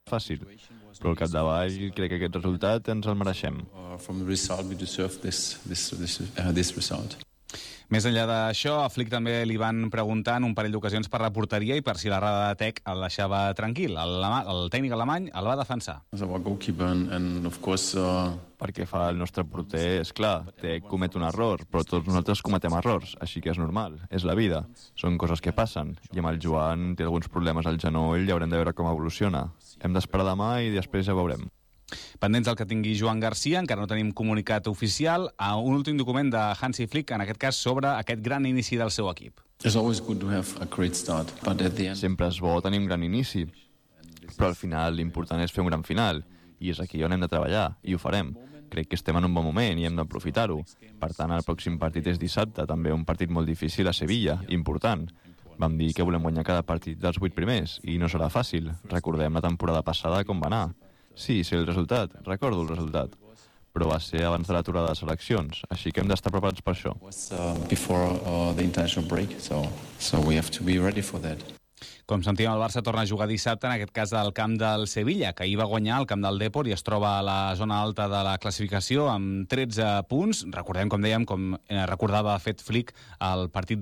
fàcil, però al capdavall crec que aquest resultat ens el mereixem. Més enllà d'això, a Flick també li van preguntar en un parell d'ocasions per la porteria i per si la errada de Tec el deixava tranquil. El tècnic alemany el va defensar. Perquè fa el nostre porter, és clar, Tec comet un error, però tots nosaltres cometem errors, així que és normal, és la vida. Són coses que passen, i amb el Joan té alguns problemes al genoll i haurem de veure com evoluciona. Hem d'esperar demà i després ja veurem. Pendents del que tingui Joan Garcia, encara no tenim comunicat oficial, a un últim document de Hansi Flick, en aquest cas sobre aquest gran inici del seu equip. Sempre és bo tenir un gran inici, però al final l'important és fer un gran final, i és aquí on hem de treballar, i ho farem. Crec que estem en un bon moment i hem d'aprofitar-ho. Per tant, el pròxim partit és dissabte, també un partit molt difícil a Sevilla, important. Vam dir que volem guanyar cada partit dels 8 primers, i no serà fàcil. Recordem la temporada passada com va anar. Sí, sé el resultat, recordo el resultat, però va ser abans de l'aturada de les eleccions, així que hem d'estar preparats per això. Com sentíem, el Barça torna a jugar dissabte, en aquest cas al camp del Sevilla, que ahir va guanyar el camp del Depor i es troba a la zona alta de la classificació amb 13 punts. Recordem, com dèiem, com recordava fet Flick, el partit